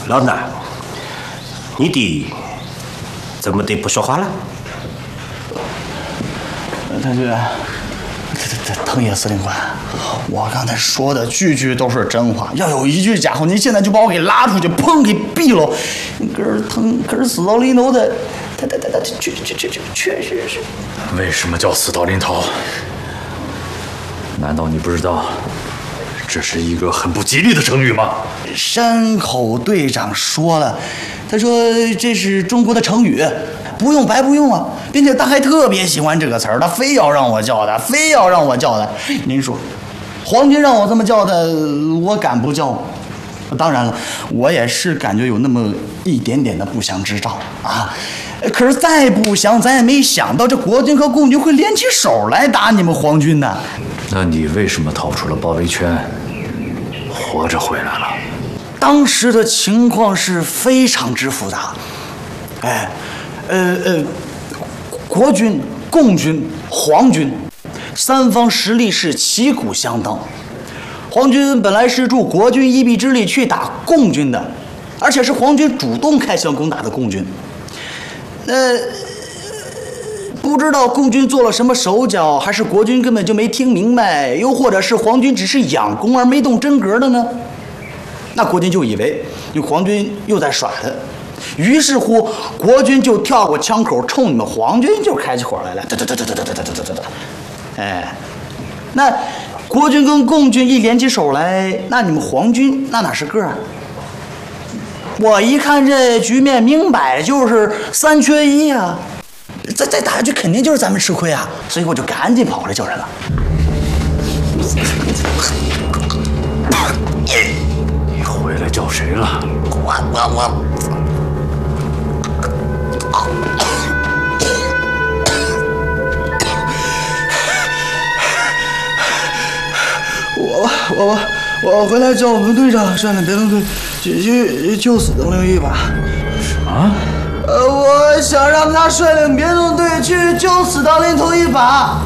老衲，你弟怎么的不说话了？ 太君，藤野司令官，我刚才说的句句都是真话。要有一句假话，您现在就把我给拉出去，砰给毙了。可是死到临头的，他确实是。 为什么叫死到临头？难道你不知道，这是一个很不吉利的成语吗？ 山口队长说了，他说这是中国的成语，不用白不用啊，并且他还特别喜欢这个词儿，他非要让我叫他，非要让我叫他。您说，皇军让我这么叫他，我敢不叫吗？当然了，我也是感觉有那么一点点的不祥之兆啊。可是再不祥，咱也没想到这国军和共军会联起手来打你们皇军呢。 那你为什么逃出了包围圈，活着回来了？ 当时的情况是非常之复杂，国军、共军、皇军三方实力是旗鼓相当。皇军本来是助国军一臂之力去打共军的，而且是皇军主动开枪攻打的共军。不知道共军做了什么手脚，还是国军根本就没听明白，又或者是皇军只是仰攻而没动真格的呢？那国军就以为你皇军又在耍他，于是乎国军就跳过枪口，冲你们皇军就开起火来了。那国军跟共军一联起手来，那你们皇军那哪是个啊？我一看这局面，明摆就是3缺1啊！再打下去，肯定就是咱们吃亏啊！所以我就赶紧跑过来叫人了。 你回来叫谁了？ 我回来叫我们队长率领别动队去救死邓令一把。 什么？ 我想让他率领别动队去救死当令头一把。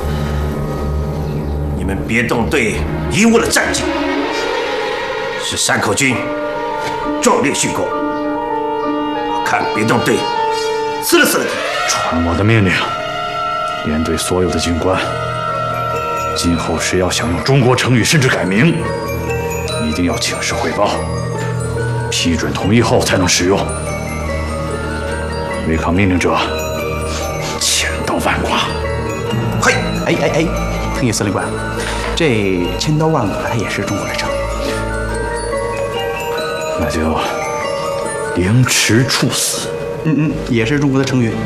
你们别动队贻误了战机，是山口军壮烈殉功。我看别动队撕了你！ 传我的命令，连队所有的军官，今后谁要想用中国成语甚至改名，一定要请示汇报，批准同意后才能使用。违抗命令者，千刀万剐。 嘿， 藤野司令官，这千刀万剐它也是中国的成语。 那就凌迟处死。 也是中国的成语。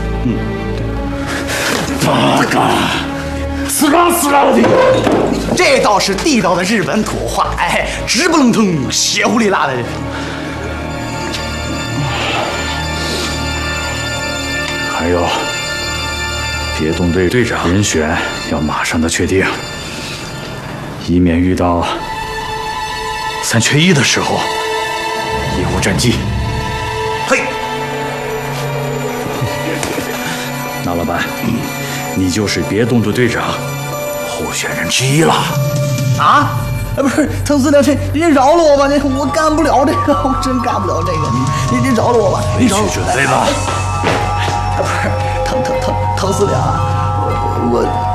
八嘎！死啦的！ 这倒是地道的日本土话，直不愣腾，血呼哩啦的。 还有，别动队队长人选要马上的确定，以免遇到3缺1的时候贻误战机。 嘿， 那老板，你就是别动队队长候选人之一了。 啊？不是，藤司令，你饶了我吧，我干不了这个，我真干不了这个，你饶了我吧，你饶了我。 准备吧。 不是，藤司令啊，我